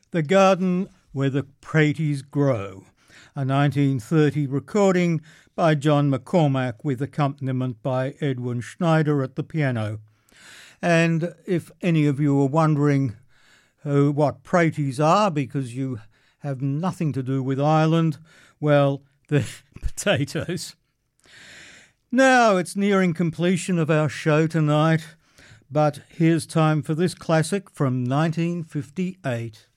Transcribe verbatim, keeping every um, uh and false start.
The Garden Where the Praties Grow, a nineteen thirty recording by John McCormack with accompaniment by Edwin Schneider at the piano. And if any of you are wondering uh, what praties are because you have nothing to do with Ireland, well, they're potatoes. Now it's nearing completion of our show tonight, but here's time for this classic from nineteen fifty-eight.